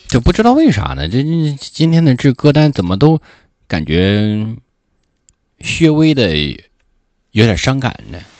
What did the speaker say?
就不知道为啥呢？这今天的这歌单怎么都感觉略微的有点伤感呢？